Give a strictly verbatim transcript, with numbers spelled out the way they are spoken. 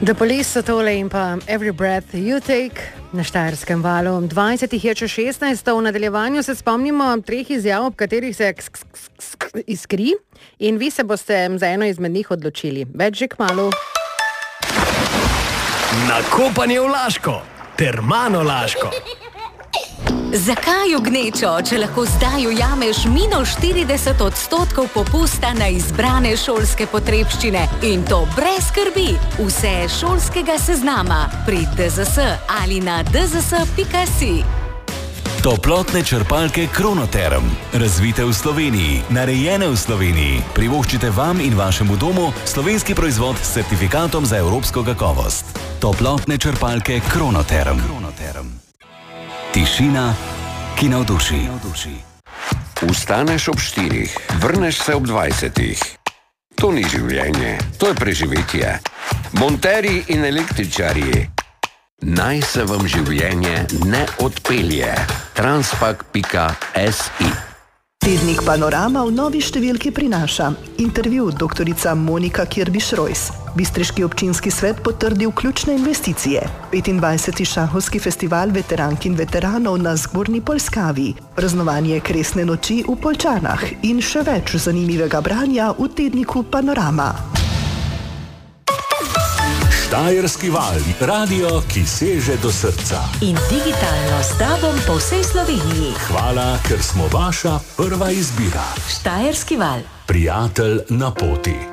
The Police so tole in pa Every Breath You Take na Štajerskem valu. dvajset je čez šestnajst, v nadaljevanju se spomnimo treh izjav, ob katerih se ksk, ksk, ksk, iskri in vi se boste za eno izmed njih odločili. Več že kmalu. Nakopanje v Laško, Termano Laško. Zakaj v gnečo, če lahko zdaj ujameš minus štirideset odstotkov popusta na izbrane šolske potrebščine in to brez skrbi? Vse šolskega seznama pri D Z S ali na d z s pika si. Toplotne črpalke Kronoterm. Razvite v Sloveniji, narejene v Sloveniji. Privoščite vam in vašemu domu slovenski proizvod s certifikatom za evropsko kakovost. Toplotne črpalke Kronoterm. Kronoterm. Tišina, ki navduši. Vstaneš ob štirih, vrneš se ob dvajsetih. To ni življenje, to je preživetje. Monterji in električarji. Naj se vam življenje ne odpelje. Transpak pika s i. Tednik Panorama v novi številki prinaša intervju doktorica Monika Kirbiš-Rojs. Bistriški občinski svet potrdil ključne investicije. petindvajseti šahovski festival veterank in veteranov na Zgornji Polskavi, praznovanje Kresne noči v Poljčanah in še več zanimivega branja v tedniku Panorama. Štajerski val, radio, ki seže do srca. In digitalno s tobom po vsej Sloveniji. Hvala, ker smo vaša prva izbira. Štajerski val. Prijatelj na poti.